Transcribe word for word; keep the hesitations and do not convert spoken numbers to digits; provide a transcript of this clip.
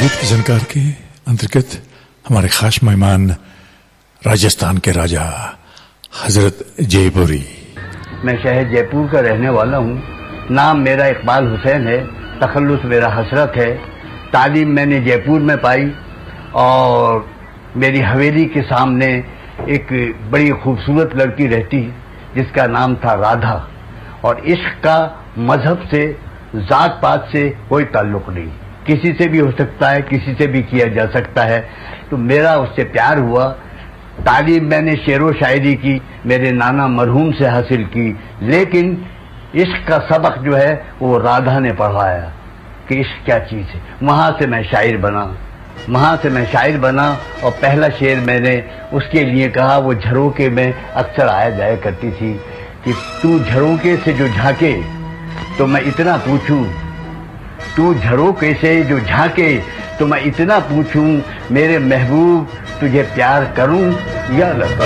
संगीत की जानकार के अंतर्गत हमारे खास मेहमान राजस्थान के राजा हजरत जयपुरी। मैं शहर जयपुर का रहने वाला हूँ। नाम मेरा इकबाल हुसैन है, तखल्लुस मेरा हसरत है। तालीम मैंने जयपुर में पाई और मेरी हवेली के सामने एक बड़ी खूबसूरत लड़की रहती जिसका नाम था राधा, और इश्क का मजहब से जात पात से कोई ताल्लुक नहीं, किसी से भी हो सकता है, किसी से भी किया जा सकता है। तो मेरा उससे प्यार हुआ। तालीम मैंने शेर व शायरी की मेरे नाना मरहूम से हासिल की, लेकिन इश्क का सबक जो है वो राधा ने पढ़ाया कि इश्क क्या चीज़ है। वहाँ से मैं शायर बना वहाँ से मैं शायर बना और पहला शेर मैंने उसके लिए कहा। वो झरोके में अक्सर आया जाया करती थी कि तू झरोके से जो झांके तो मैं इतना पूछूं, तू झरोके से जो झांके तो मैं इतना पूछूं, मेरे महबूब तुझे प्यार करूं या न करूं।